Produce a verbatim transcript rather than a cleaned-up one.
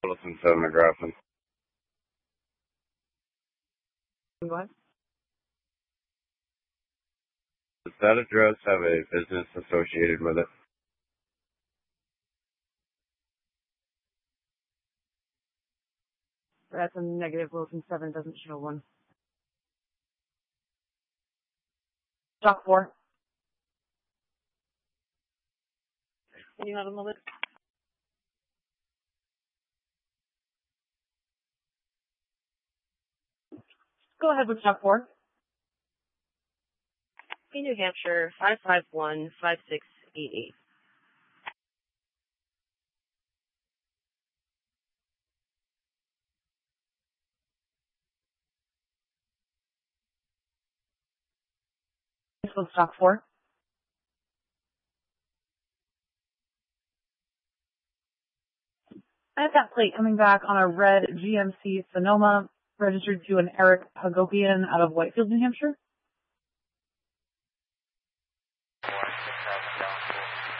Wilson seven McGrath. What? Does that address have a business associated with it? That's a negative. Wilson seven doesn't show one. Stock four. Can you have a moment? Go ahead with stock four. In New Hampshire, five five one, five six eight eight. This was stock four. I have that plate coming back on a red G M C Sonoma registered to an Eric Hagopian out of Whitefield, New Hampshire.